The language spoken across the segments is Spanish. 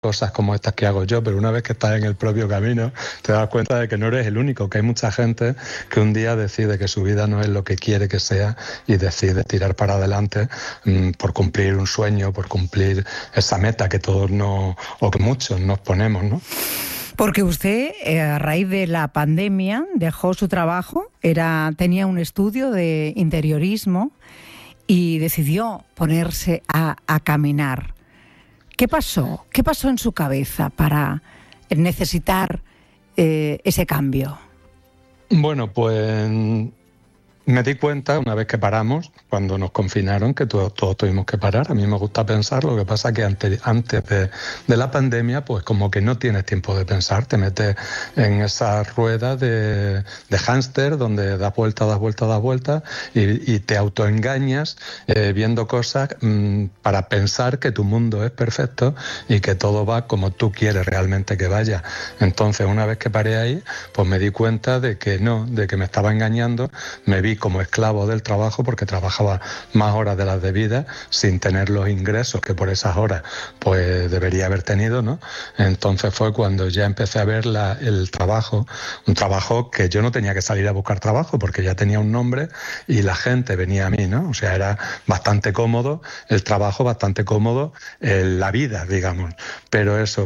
cosas como estas que hago yo, pero una vez que estás en el propio camino te das cuenta de que no eres el único, que hay mucha gente que un día decide que su vida no es lo que quiere que sea y decide tirar para adelante por cumplir un sueño, por cumplir esa meta que todos o que muchos nos ponemos, ¿no? Porque usted, a raíz de la pandemia, dejó su trabajo, tenía un estudio de interiorismo y decidió ponerse a caminar. ¿Qué pasó? ¿Qué pasó en su cabeza para necesitar ese cambio? Bueno, pues me di cuenta una vez que paramos, cuando nos confinaron, que todos tuvimos que parar. A mí me gusta pensar, lo que pasa es que antes de la pandemia, pues como que no tienes tiempo de pensar, te metes en esa rueda de hámster donde das vueltas y te autoengañas viendo cosas para pensar que tu mundo es perfecto y que todo va como tú quieres realmente que vaya. Entonces, una vez que paré ahí, pues me di cuenta de que no, de que me estaba engañando, me vi como esclavo del trabajo porque trabajaba más horas de las debidas sin tener los ingresos que por esas horas pues debería haber tenido, ¿no? Entonces fue cuando ya empecé a ver el trabajo, un trabajo que yo no tenía que salir a buscar trabajo porque ya tenía un nombre y la gente venía a mí, ¿no? O sea, era bastante cómodo el trabajo, bastante cómodo la vida, digamos. Pero eso,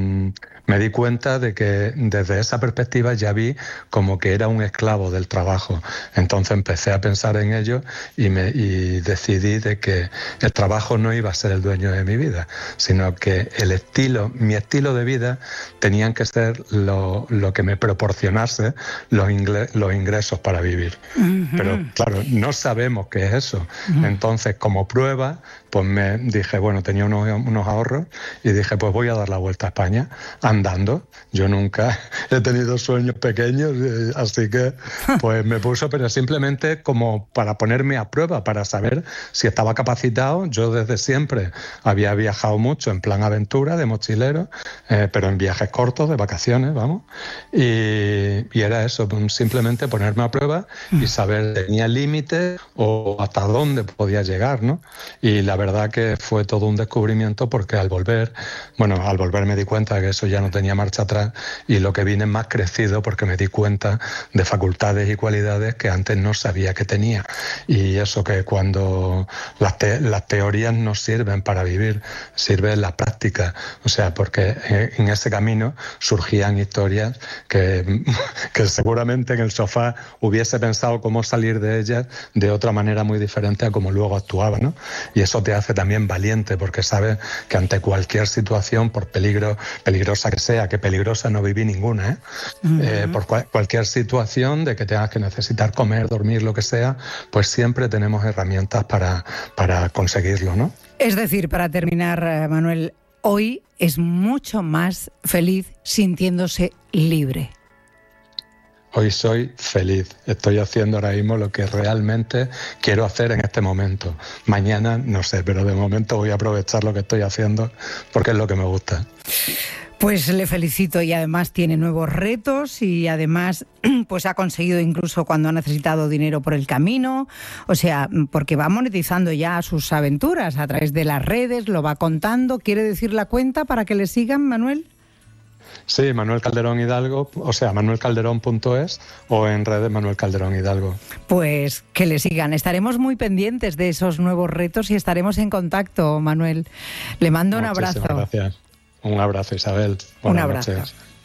me di cuenta de que desde esa perspectiva ya vi como que era un esclavo del trabajo. Entonces empecé a pensar en ello y decidí de que el trabajo no iba a ser el dueño de mi vida, sino que mi estilo de vida tenían que ser lo que me proporcionase los ingresos para vivir. Uh-huh. Pero claro, no sabemos qué es eso. Uh-huh. Entonces, como prueba, pues me dije, bueno, tenía unos ahorros y dije, pues voy a dar la vuelta a España andando. Yo nunca he tenido sueños pequeños, así que pues me puso, pero simplemente como para ponerme a prueba, para saber si estaba capacitado. Yo desde siempre había viajado mucho en plan aventura, de mochilero, pero en viajes cortos, de vacaciones, vamos. Y era eso, simplemente ponerme a prueba y saber si tenía límites o hasta dónde podía llegar, ¿no? Y la verdad que fue todo un descubrimiento porque al volver me di cuenta de que eso ya no tenía marcha atrás y lo que vine más crecido porque me di cuenta de facultades y cualidades que antes no sabía que tenía. Y eso, que cuando las teorías no sirven para vivir, sirve la práctica. O sea, porque en ese camino surgían historias que seguramente en el sofá hubiese pensado cómo salir de ellas de otra manera muy diferente a como luego actuaba, ¿no? Y eso te hace también valiente porque sabes que ante cualquier situación, por peligrosa que sea, que peligrosa no viví ninguna, ¿eh? Uh-huh. Por cualquier situación de que tengas que necesitar comer, dormir, lo que sea, pues siempre tenemos herramientas para conseguirlo, ¿no? Es decir, para terminar, Manuel, hoy es mucho más feliz sintiéndose libre. Hoy soy feliz, estoy haciendo ahora mismo lo que realmente quiero hacer en este momento. Mañana no sé, pero de momento voy a aprovechar lo que estoy haciendo porque es lo que me gusta. Pues le felicito y además tiene nuevos retos y además pues ha conseguido incluso cuando ha necesitado dinero por el camino, o sea, porque va monetizando ya sus aventuras a través de las redes, lo va contando. ¿Quiere decir la cuenta para que le sigan, Manuel? Sí, Manuel Calderón Hidalgo, o sea, manuelcalderón.es o en redes Manuel Calderón Hidalgo. Pues que le sigan. Estaremos muy pendientes de esos nuevos retos y estaremos en contacto, Manuel. Le mando un abrazo. Muchísimas gracias. Un abrazo, Isabel. Buenas noches.